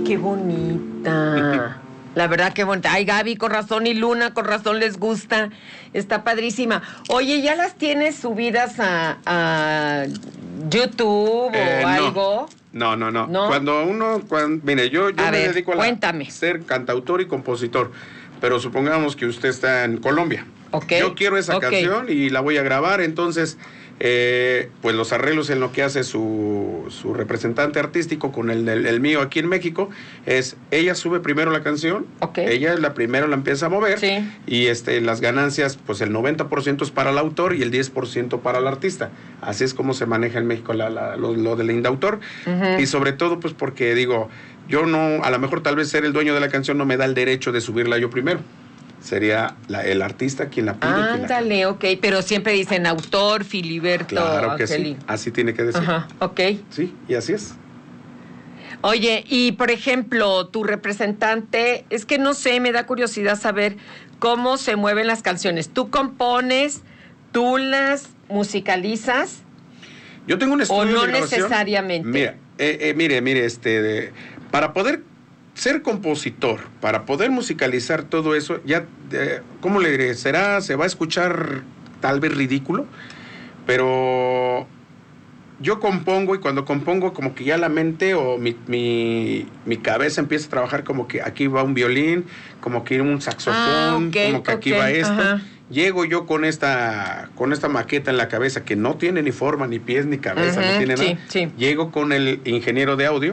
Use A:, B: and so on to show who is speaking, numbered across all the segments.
A: qué bonita. La verdad, qué bonita. Ay, Gaby, con razón, y Luna, con razón les gusta. Está padrísima. Oye, ¿ya las tienes subidas a YouTube o algo?
B: No. Mire, yo me dedico a ser cantautor y compositor. Pero supongamos que usted está en Colombia.
A: Okay.
B: Yo quiero esa canción y la voy a grabar, entonces, pues los arreglos en lo que hace su representante artístico con el mío aquí en México, es ella sube primero la canción, ella es la primera, la empieza a mover, y las ganancias, pues el 90% es para el autor y el 10% para el artista. Así es como se maneja en México lo del indautor, y sobre todo, pues porque digo, yo no, a lo mejor tal vez ser el dueño de la canción no me da el derecho de subirla yo primero. Sería el artista quien la pide.
A: Ándale, ok, pero siempre dicen autor, Filiberto.
B: Claro que sí, así tiene que decir.
A: Ajá, ok.
B: Sí, y así es.
A: Oye, y por ejemplo, tu representante, es que no sé, me da curiosidad saber cómo se mueven las canciones. ¿Tú compones, tú las musicalizas?
B: Yo tengo un estudio de grabación.
A: ¿O no necesariamente?
B: Mire, para poder ser compositor, para poder musicalizar todo eso, ya, ¿cómo le diré? Se va a escuchar tal vez ridículo, pero yo compongo, y cuando compongo como que ya la mente o mi cabeza empieza a trabajar como que aquí va un violín, como que un saxofón, como que aquí va esto. Ajá. Llego yo con esta maqueta en la cabeza que no tiene ni forma, ni pies, ni cabeza, no tiene nada.
A: Sí.
B: Llego con el ingeniero de audio,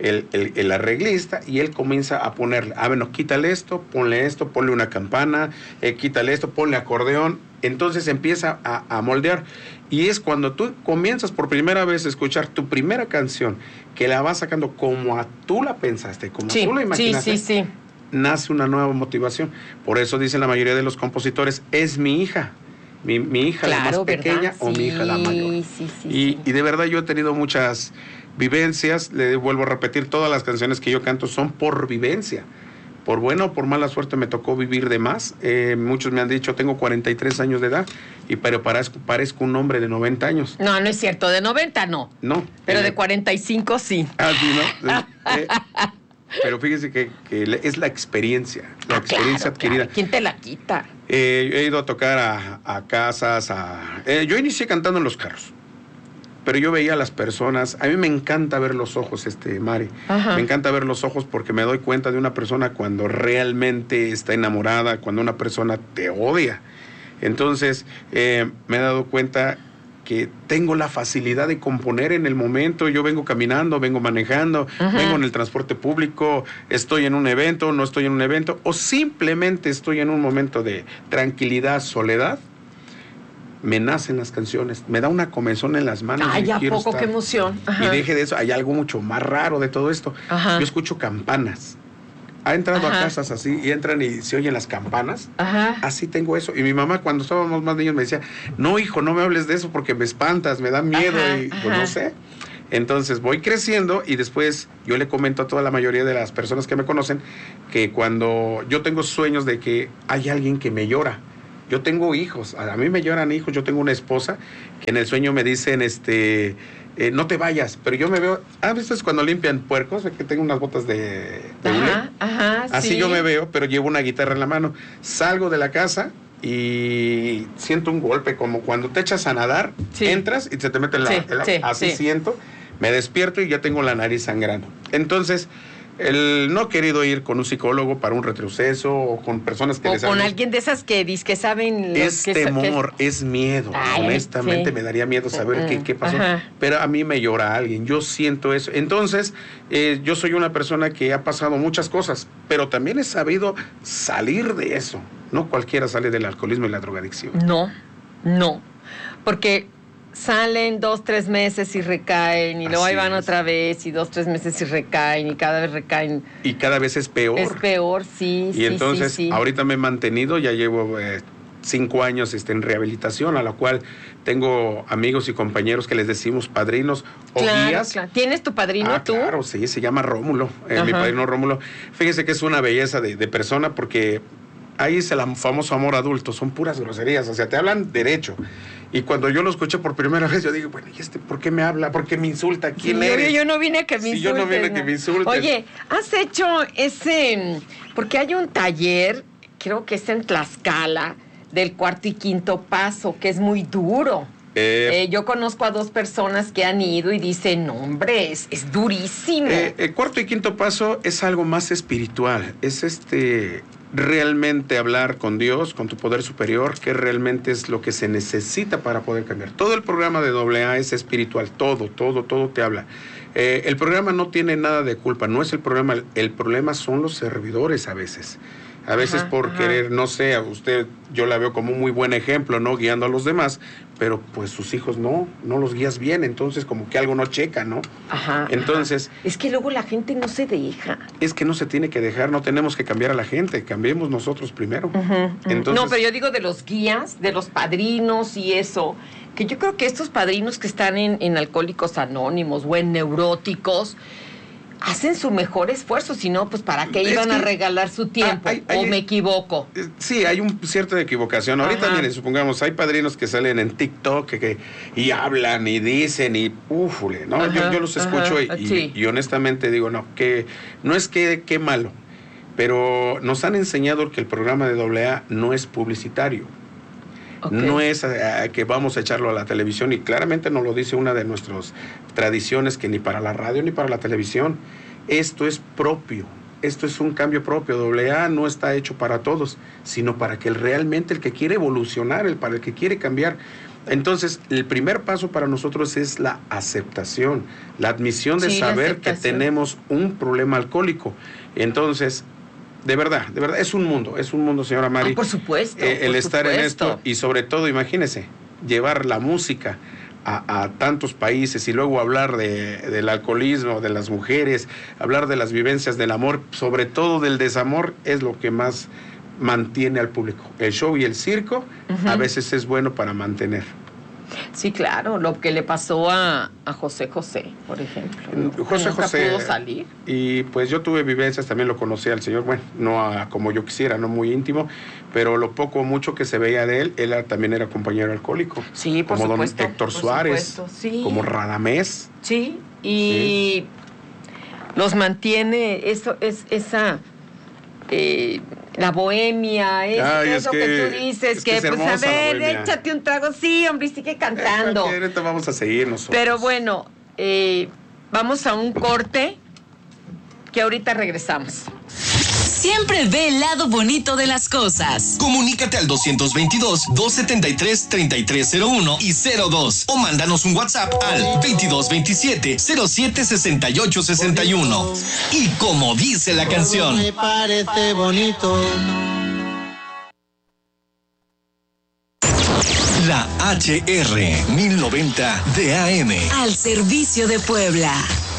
B: el arreglista, y él comienza a ponerle, bueno, quítale esto, ponle una campana, quítale esto, ponle acordeón. Entonces empieza a moldear. Y es cuando tú comienzas por primera vez a escuchar tu primera canción, que la vas sacando como tú la pensaste, como tú la imaginaste. Sí. Nace una nueva motivación. Por eso dicen la mayoría de los compositores, es mi hija. Mi hija, la más pequeña, o mi hija la mayor. Y de verdad yo he tenido muchas vivencias. Le vuelvo a repetir, todas las canciones que yo canto son por vivencia. Por buena o por mala suerte me tocó vivir de más. Muchos me han dicho, tengo 43 años de edad, pero parezco un hombre de 90 años.
A: No es cierto, de 90 no.
B: No.
A: Pero de 45 sí.
B: Sí, ¿no? Pero fíjese que es la experiencia adquirida.
A: Claro. ¿Quién te la quita?
B: He ido a tocar a casas, yo inicié cantando en los carros, pero yo veía a las personas. A mí me encanta ver los ojos, Mari. Ajá. Me encanta ver los ojos porque me doy cuenta de una persona cuando realmente está enamorada, cuando una persona te odia. Entonces, me he dado cuenta que tengo la facilidad de componer en el momento. Yo vengo caminando, vengo manejando, vengo en el transporte público, estoy en un evento, no estoy en un evento, o simplemente estoy en un momento de tranquilidad, soledad. Me nacen las canciones, me da una comezón en las manos.
A: Ay, ¿a poco? Qué emoción.
B: Ajá. Y deje de eso, hay algo mucho más raro de todo esto. Ajá. Yo escucho campanas. Ha entrado a casas así y entran y se oyen las campanas. Ajá. Así tengo eso. Y mi mamá, cuando estábamos más niños, me decía, no, hijo, no me hables de eso porque me espantas, me da miedo. Y pues no sé. Entonces voy creciendo y después yo le comento a toda la mayoría de las personas que me conocen que cuando yo tengo sueños de que hay alguien que me llora. Yo tengo hijos, a mí me lloran hijos. Yo tengo una esposa que en el sueño me dicen, no te vayas, pero yo me veo, ¿visto es cuando limpian puercos? Que tengo unas botas de hule. Así yo me veo, pero llevo una guitarra en la mano. Salgo de la y siento un golpe, como cuando te echas a nadar, entras y se te mete así siento, me despierto y ya tengo la nariz sangrando. Entonces, no he querido ir con un psicólogo para un retroceso o con personas que...
A: O con alguien de esas que saben...
B: Es temor, es miedo. Honestamente me daría miedo saber qué pasó. Pero a mí me llora alguien, yo siento eso. Entonces, yo soy una persona que ha pasado muchas cosas, pero también he sabido salir de eso. No cualquiera sale del alcoholismo y la drogadicción.
A: No. Porque salen 2-3 meses y recaen, y luego ahí van otra vez, y 2-3 meses y recaen, y cada vez recaen.
B: Y cada vez es peor.
A: Es peor, sí.
B: Y entonces, ahorita me he mantenido, ya llevo 5 años en rehabilitación, a la cual tengo amigos y compañeros que les decimos padrinos o guías. Claro.
A: ¿Tienes tu padrino tú?
B: Claro, sí, se llama Rómulo, mi padrino Rómulo. Fíjese que es una belleza de persona porque ahí es el famoso amor adulto, son puras groserías, o sea, te hablan derecho. Y cuando yo lo escuché por primera vez, yo digo, bueno, ¿y por qué me habla? ¿Por qué me insulta? ¿Quién eres?
A: Yo no vine a que me insulten.
B: Yo no vine a que me insulten.
A: Oye, has hecho porque hay un taller, creo que es en Tlaxcala, del 4º y 5º paso, que es muy duro. Yo conozco a 2 personas que han ido y dicen, no, hombre, es durísimo.
B: El 4º y 5º paso es algo más espiritual, es realmente hablar con Dios, con tu poder superior, que realmente es lo que se necesita para poder cambiar. Todo el programa de AA es espiritual, todo te habla. El programa no tiene nada de culpa, no es el problema son los servidores a veces. A veces querer, no sé, a usted yo la veo como un muy buen ejemplo, ¿no? Guiando a los demás, pero pues sus hijos no los guías bien, entonces como que algo no checa, ¿no? Entonces...
A: Es que luego la gente no se deja.
B: Es que no se tiene que dejar, no tenemos que cambiar a la gente, cambiemos nosotros primero. Entonces,
A: no, pero yo digo de los guías, de los padrinos y eso, que yo creo que estos padrinos que están en Alcohólicos Anónimos o en Neuróticos, hacen su mejor esfuerzo, si no, pues ¿para qué iban a regalar su tiempo? ¿O me equivoco?
B: Sí, hay un cierta equivocación. Ahorita, miren, supongamos, hay padrinos que salen en TikTok y hablan y dicen y ¡úfule! ¿no? Yo los escucho y honestamente digo, no es que qué malo, pero nos han enseñado que el programa de AA no es publicitario. No es que vamos a echarlo a la televisión, y claramente nos lo dice una de nuestras tradiciones, que ni para la radio ni para la televisión. Esto es propio, esto es un cambio propio. AA no está hecho para todos, sino para que realmente el que quiere evolucionar, para el que quiere cambiar. Entonces, el primer paso para nosotros es la aceptación, la admisión de saber que tenemos un problema alcohólico. Entonces, de verdad, es un mundo, señora Mari.
A: Por supuesto.
B: Estar en esto, y sobre todo, imagínese, llevar la música a tantos países y luego hablar del alcoholismo, de las mujeres, hablar de las vivencias del amor, sobre todo del desamor, es lo que más mantiene al público. El show y el circo a veces es bueno para mantener.
A: Sí, claro, lo que le pasó a José, por ejemplo.
B: José
A: pudo salir.
B: Y pues yo tuve vivencias, también lo conocí al señor, bueno, no como yo quisiera, no muy íntimo, pero lo poco o mucho que se veía de él también era compañero alcohólico.
A: Sí, por
B: como
A: supuesto.
B: Como don Héctor Suárez, como Radamés.
A: Sí, y los mantiene, esa... la bohemia, eso que tú dices, que pues a ver, échate un trago, sí, hombre, sigue cantando.
B: Ahorita vamos a seguir nosotros.
A: Pero bueno, vamos a un corte, que ahorita regresamos.
C: Siempre ve el lado bonito de las cosas. Comunícate al 222-273-3301 y 02 o mándanos un WhatsApp al 2227-076861. Y como dice la canción,
D: me parece bonito.
C: La HR 1090 de AM. Al servicio de Puebla.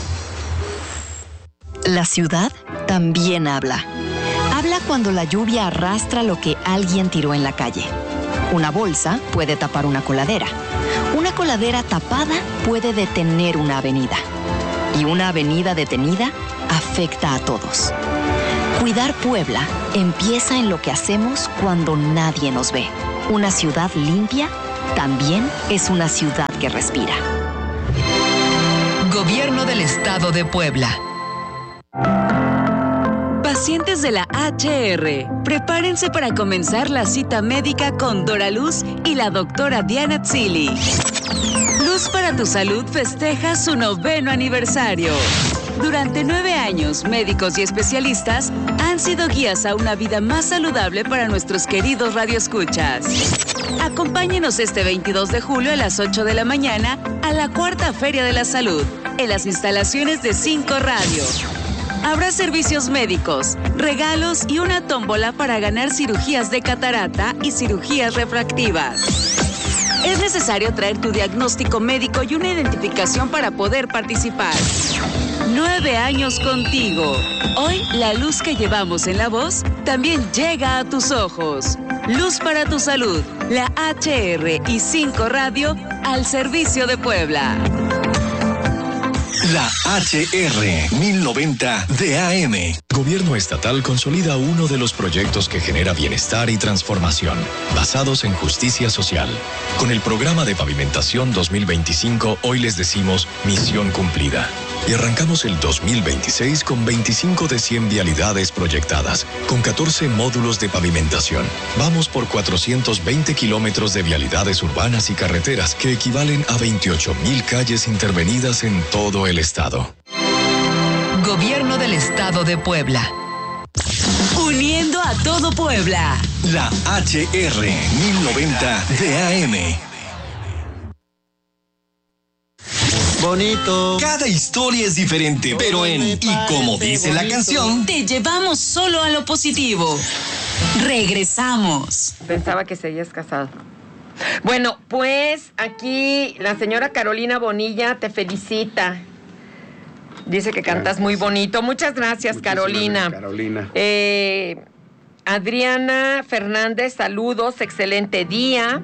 E: La ciudad también habla. Habla cuando la lluvia arrastra lo que alguien tiró en la calle. Una bolsa puede tapar una coladera. Una coladera tapada puede detener una avenida. Y una avenida detenida afecta a todos. Cuidar Puebla empieza en lo que hacemos cuando nadie nos ve. Una ciudad limpia también es una ciudad que respira.
C: Gobierno del Estado de Puebla. Pacientes de la HR, prepárense para comenzar la cita médica con Dora Luz y la doctora Diana Tzili. Luz para tu Salud festeja su 9º aniversario. Durante 9 años, médicos y especialistas han sido guías a una vida más saludable para nuestros queridos radioescuchas. Acompáñenos este 22 de julio a las 8 de la mañana a la 4ª Feria de la Salud, en las instalaciones de 5 Radio. Habrá servicios médicos, regalos y una tómbola para ganar cirugías de catarata y cirugías refractivas. Es necesario traer tu diagnóstico médico y una identificación para poder participar. 9 años contigo. Hoy, la luz que llevamos en la voz también llega a tus ojos. Luz para tu Salud, la HR y 5 Radio al servicio de Puebla.
F: La HR 1090 de AM. Gobierno estatal consolida uno de los proyectos que genera bienestar y transformación, basados en justicia social. Con el programa de pavimentación 2025, hoy les decimos misión cumplida. Y arrancamos el 2026 con 25 de 100 vialidades proyectadas, con 14 módulos de pavimentación. Vamos por 420 kilómetros de vialidades urbanas y carreteras que equivalen a 28,000 calles intervenidas en todo el estado.
C: Gobierno del Estado de Puebla. Uniendo a todo Puebla.
F: La HR 1090 de AM.
D: Bonito.
F: Cada historia es diferente, pero y como dice la canción,
C: te llevamos solo a lo positivo. Regresamos.
A: Pensaba que seguías casado. Bueno, pues aquí la señora Carolina Bonilla te felicita. Dice que cantas muy bonito. Muchas gracias, Carolina.
B: Carolina.
A: Adriana Fernández, saludos, excelente día.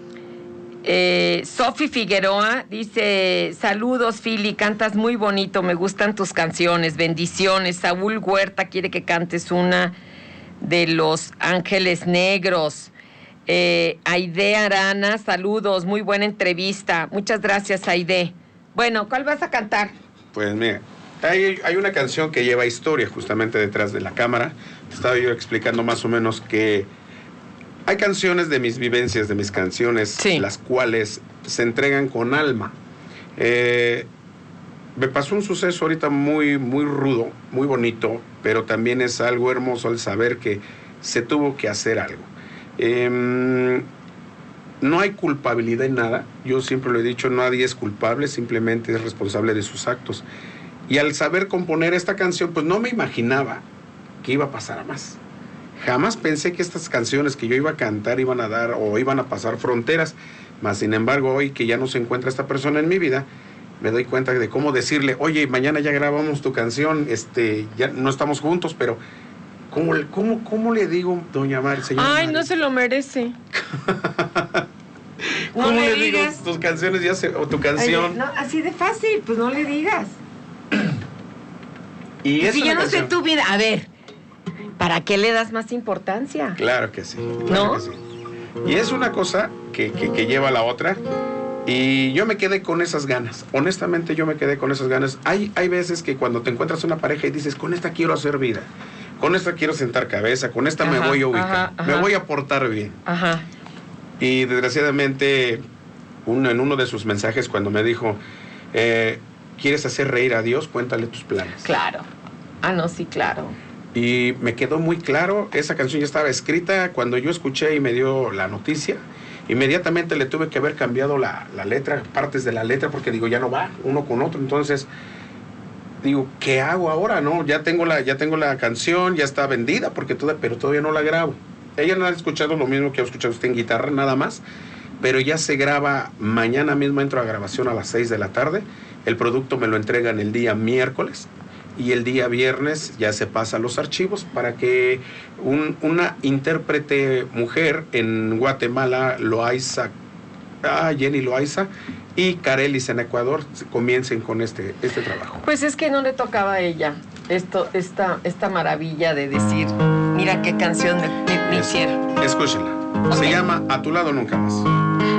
A: Sofi Figueroa dice, saludos, Fili, cantas muy bonito, me gustan tus canciones, bendiciones. Saúl Huerta quiere que cantes una de Los Ángeles Negros. Aide Arana, saludos, muy buena entrevista. Muchas gracias, Aide. Bueno, ¿cuál vas a cantar?
B: Pues mira, hay una canción que lleva historia justamente detrás de la cámara. Estaba yo explicando más o menos que hay canciones de mis vivencias, de mis canciones, sí, las cuales se entregan con alma. Me pasó un suceso ahorita muy, muy rudo, muy bonito, pero también es algo hermoso al saber que se tuvo que hacer algo. No hay culpabilidad en nada. Yo siempre lo he dicho, nadie es culpable, simplemente es responsable de sus actos. Y al saber componer esta canción, pues no me imaginaba que iba a pasar a más. Jamás pensé que estas canciones que yo iba a cantar iban a dar o iban a pasar fronteras. Mas, sin embargo, hoy que ya no se encuentra esta persona en mi vida, me doy cuenta de cómo decirle, oye, mañana ya grabamos tu canción, ya no estamos juntos, pero ¿cómo le digo, doña Mari, señora
A: Ay,
B: Mari?
A: no se lo merece.
B: ¿Cómo le digo tus canciones o tu canción?
A: Ay, no, así de fácil, pues no le digas.
B: Y es
A: si yo no
B: canción.
A: sé tu vida, a ver, ¿para qué le das más importancia?
B: Claro que sí, claro, ¿no? Que sí. Y es una cosa que lleva a la otra. Y yo me quedé con esas ganas. Honestamente, yo me quedé con esas ganas. Hay veces que cuando te encuentras una pareja y dices, con esta quiero hacer vida, con esta quiero sentar cabeza, con esta me voy a ubicar, me voy a portar bien. Ajá. Y desgraciadamente, en uno de sus mensajes, cuando me dijo, ¿quieres hacer reír a Dios? Cuéntale tus planes.
A: Claro. Ah, no, sí, claro.
B: Y me quedó muy claro, esa canción ya estaba escrita. Cuando yo escuché y me dio la noticia, inmediatamente le tuve que haber cambiado la letra, partes de la letra, porque digo, ya no va uno con otro. Entonces, digo, ¿qué hago ahora? No, ya tengo la canción, ya está vendida, pero todavía no la grabo. Ella no ha escuchado lo mismo que ha escuchado usted en guitarra, nada más, pero ya se graba. Mañana mismo entro a grabación a las 6 de la tarde. El producto me lo entregan el día miércoles. Y el día viernes ya se pasa a los archivos para que una intérprete mujer en Guatemala, Jenny Loaiza, y Carelis en Ecuador comiencen con este trabajo.
A: Pues es que no le tocaba a ella esta maravilla de decir, mira qué canción me hicieron.
B: Escúchenla. Okay. Se llama A tu lado nunca más.